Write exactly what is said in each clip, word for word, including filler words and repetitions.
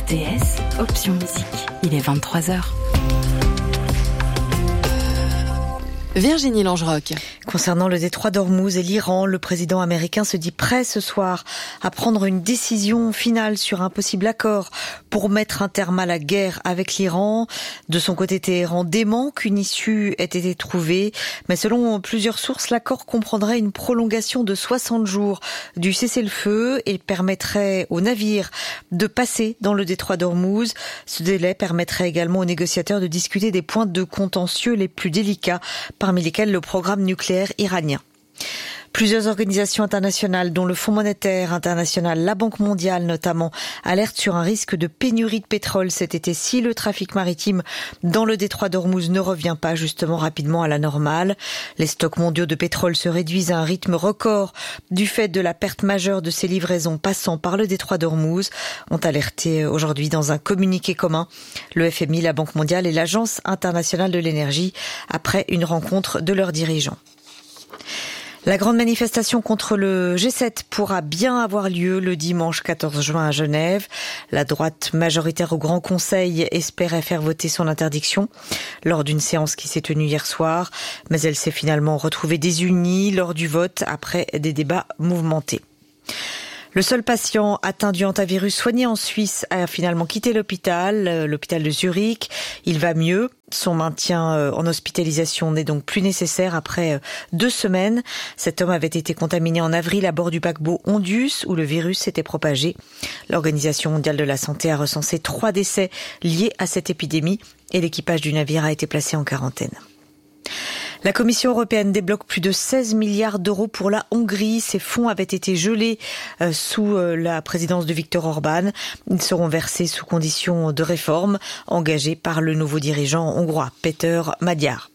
T S, option musique. Il est vingt-trois heures. Virginie Langerock. Concernant le détroit d'Ormuz et l'Iran, le président américain se dit prêt ce soir à prendre une décision finale sur un possible accord pour mettre un terme à la guerre avec l'Iran. De son côté, Téhéran dément qu'une issue ait été trouvée, mais selon plusieurs sources, l'accord comprendrait une prolongation de soixante jours du cessez-le-feu et permettrait aux navires de passer dans le détroit d'Ormuz. Ce délai permettrait également aux négociateurs de discuter des points de contentieux les plus délicats, parmi lesquels le programme nucléaire iranien. Plusieurs organisations internationales, dont le Fonds monétaire international, la Banque mondiale notamment, alertent sur un risque de pénurie de pétrole cet été si le trafic maritime dans le détroit d'Ormuz ne revient pas justement rapidement à la normale. Les stocks mondiaux de pétrole se réduisent à un rythme record du fait de la perte majeure de ces livraisons passant par le détroit d'Ormuz, ont alerté aujourd'hui dans un communiqué commun le F M I, la Banque mondiale et l'Agence internationale de l'énergie après une rencontre de leurs dirigeants. La grande manifestation contre le G sept pourra bien avoir lieu le dimanche quatorze juin à Genève. La droite majoritaire au Grand Conseil espérait faire voter son interdiction lors d'une séance qui s'est tenue hier soir, mais elle s'est finalement retrouvée désunie lors du vote après des débats mouvementés. Le seul patient atteint du hantavirus soigné en Suisse a finalement quitté l'hôpital, l'hôpital de Zurich. Il va mieux. Son maintien en hospitalisation n'est donc plus nécessaire après deux semaines. Cet homme avait été contaminé en avril à bord du paquebot Ondius où le virus s'était propagé. L'Organisation mondiale de la santé a recensé trois décès liés à cette épidémie et l'équipage du navire a été placé en quarantaine. La Commission européenne débloque plus de seize milliards d'euros pour la Hongrie. Ces fonds avaient été gelés euh, sous euh, la présidence de Viktor Orban. Ils seront versés sous conditions de réforme engagées par le nouveau dirigeant hongrois, Péter Magyar.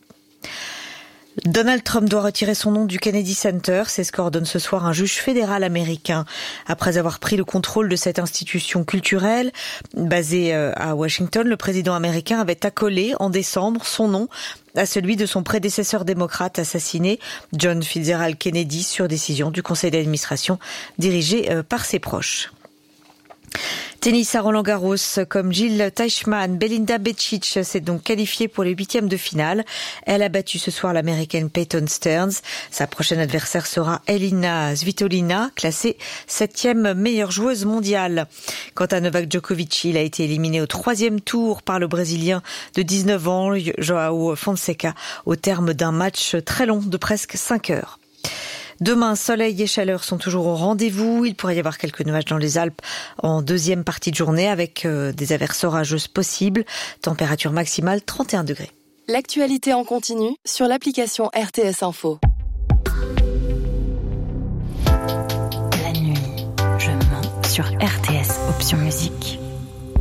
Donald Trump doit retirer son nom du Kennedy Center. C'est ce qu'ordonne ce soir un juge fédéral américain. Après avoir pris le contrôle de cette institution culturelle basée à Washington, le président américain avait accolé en décembre son nom à celui de son prédécesseur démocrate assassiné, John Fitzgerald Kennedy, sur décision du conseil d'administration dirigé par ses proches. Tennis à Roland-Garros, comme Jill Teichmann, Belinda Bečić s'est donc qualifiée pour les huitièmes de finale. Elle a battu ce soir l'américaine Peyton Stearns. Sa prochaine adversaire sera Elina Svitolina, classée septième meilleure joueuse mondiale. Quant à Novak Djokovic, il a été éliminé au troisième tour par le Brésilien de dix-neuf ans, João Fonseca, au terme d'un match très long de presque cinq heures. Demain, soleil et chaleur sont toujours au rendez-vous. Il pourrait y avoir quelques nuages dans les Alpes en deuxième partie de journée avec euh, des averses orageuses possibles. Température maximale trente et un degrés. L'actualité en continu sur l'application R T S Info. La nuit, je mens sur R T S Option Musique.